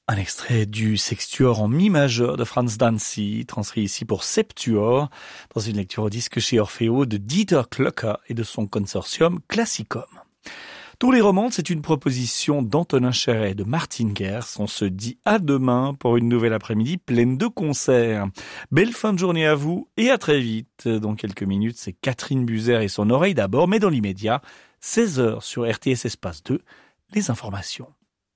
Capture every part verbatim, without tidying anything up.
Un extrait du sextuor en mi majeur de Franz Danzig, transcrit ici pour septuor, dans une lecture au disque chez Orfeo de Dieter Klöcker et de son consortium Classicum. Tous les romans, c'est une proposition d'Antonin Chéret et de Martine Gers. On se dit à demain pour une nouvelle après-midi pleine de concerts. Belle fin de journée à vous et à très vite. Dans quelques minutes, c'est Catherine Buzer et son oreille d'abord, mais dans l'immédiat, seize heures sur R T S Espace deux, les informations.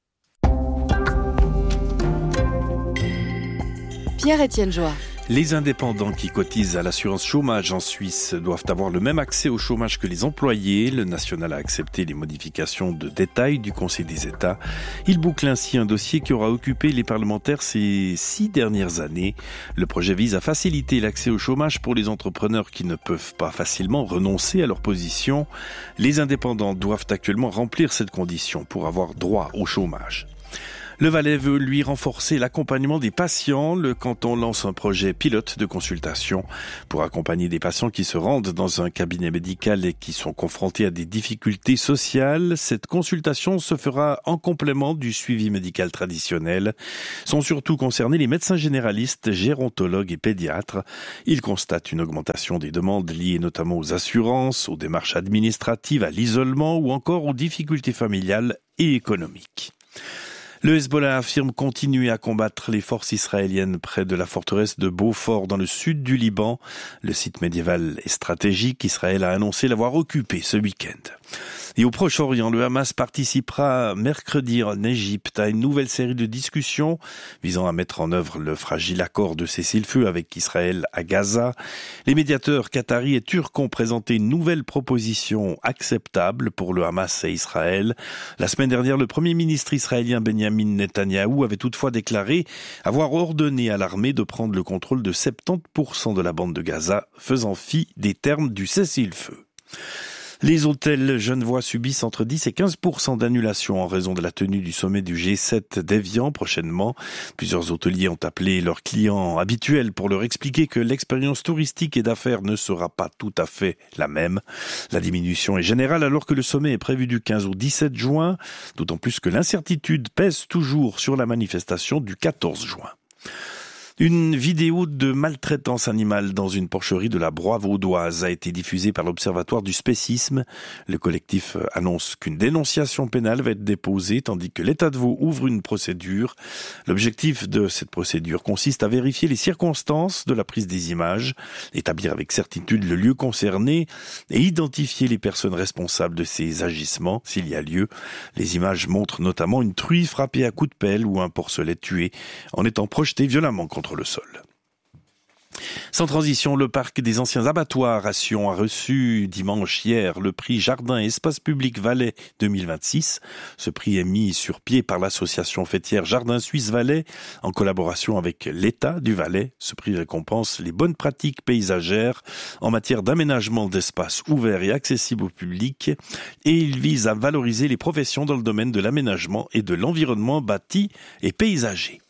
Pierre-Étienne Joie. Les indépendants qui cotisent à l'assurance chômage en Suisse doivent avoir le même accès au chômage que les employés. Le national a accepté les modifications de détail du Conseil des États. Il boucle ainsi un dossier qui aura occupé les parlementaires ces six dernières années. Le projet vise à faciliter l'accès au chômage pour les entrepreneurs qui ne peuvent pas facilement renoncer à leur position. Les indépendants doivent actuellement remplir cette condition pour avoir droit au chômage. Le Valais veut lui renforcer l'accompagnement des patients. Le canton lance un projet pilote de consultation pour accompagner des patients qui se rendent dans un cabinet médical et qui sont confrontés à des difficultés sociales. Cette consultation se fera en complément du suivi médical traditionnel. Sont surtout concernés les médecins généralistes, gérontologues et pédiatres. Ils constatent une augmentation des demandes liées notamment aux assurances, aux démarches administratives, à l'isolement ou encore aux difficultés familiales et économiques. Le Hezbollah affirme continuer à combattre les forces israéliennes près de la forteresse de Beaufort dans le sud du Liban. Le site médiéval et stratégique, Israël a annoncé l'avoir occupé ce week-end. Et au Proche-Orient, le Hamas participera mercredi en Égypte à une nouvelle série de discussions visant à mettre en œuvre le fragile accord de cessez-le-feu avec Israël à Gaza. Les médiateurs qataris et turcs ont présenté une nouvelle proposition acceptable pour le Hamas et Israël. La semaine dernière, le premier ministre israélien Benjamin Netanyahou avait toutefois déclaré avoir ordonné à l'armée de prendre le contrôle de soixante-dix pour cent de la bande de Gaza, faisant fi des termes du cessez-le-feu. Les hôtels genevois subissent entre dix et quinze pour cent d'annulation en raison de la tenue du sommet du G sept d'Évian prochainement. Plusieurs hôteliers ont appelé leurs clients habituels pour leur expliquer que l'expérience touristique et d'affaires ne sera pas tout à fait la même. La diminution est générale alors que le sommet est prévu du quinze au dix-sept juin, d'autant plus que l'incertitude pèse toujours sur la manifestation du quatorze juin. Une vidéo de maltraitance animale dans une porcherie de la Broye vaudoise a été diffusée par l'Observatoire du spécisme. Le collectif annonce qu'une dénonciation pénale va être déposée tandis que l'État de Vaud ouvre une procédure. L'objectif de cette procédure consiste à vérifier les circonstances de la prise des images, établir avec certitude le lieu concerné et identifier les personnes responsables de ces agissements s'il y a lieu. Les images montrent notamment une truie frappée à coups de pelle ou un porcelet tué en étant projeté violemment contre le sol. Sans transition, le parc des anciens abattoirs à Sion a reçu dimanche hier le prix Jardin et Espace Public Valais deux mille vingt-six. Ce prix est mis sur pied par l'association fêtière Jardin Suisse Valais en collaboration avec l'État du Valais. Ce prix récompense les bonnes pratiques paysagères en matière d'aménagement d'espaces ouverts et accessibles au public et il vise à valoriser les professions dans le domaine de l'aménagement et de l'environnement bâti et paysager.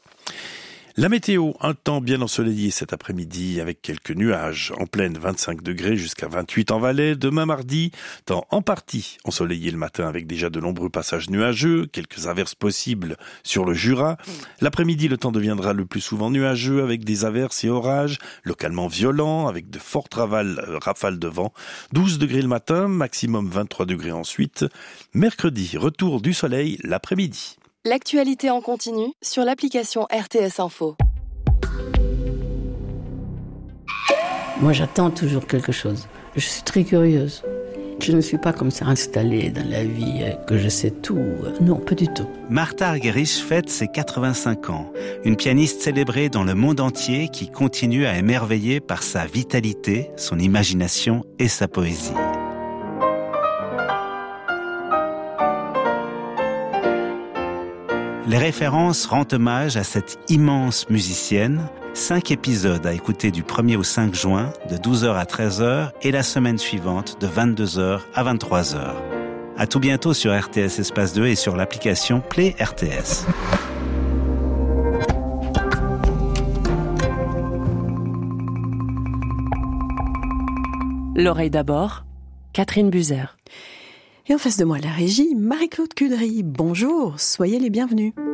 La météo, un temps bien ensoleillé cet après-midi avec quelques nuages en pleine vingt-cinq degrés jusqu'à vingt-huit en Valais. Demain mardi, temps en partie ensoleillé le matin avec déjà de nombreux passages nuageux, quelques averses possibles sur le Jura. L'après-midi, le temps deviendra le plus souvent nuageux avec des averses et orages localement violents avec de fortes rafales, euh, rafales de vent. douze degrés le matin, maximum vingt-trois degrés ensuite. Mercredi, retour du soleil l'après-midi. L'actualité en continu sur l'application R T S Info. Moi, j'attends toujours quelque chose. Je suis très curieuse. Je ne suis pas comme ça installée dans la vie, que je sais tout. Non, pas du tout. Martha Argerich fête ses quatre-vingt-cinq ans. Une pianiste célébrée dans le monde entier qui continue à émerveiller par sa vitalité, son imagination et sa poésie. Les références rendent hommage à cette immense musicienne. Cinq épisodes à écouter du premier au cinq juin, de douze heures à treize heures, et la semaine suivante, de vingt-deux heures à vingt-trois heures. À tout bientôt sur R T S Espace deux et sur l'application Play R T S. L'oreille d'abord, Catherine Buzer. Et en face de moi, la régie, Marie-Claude Cudry. Bonjour, soyez les bienvenus.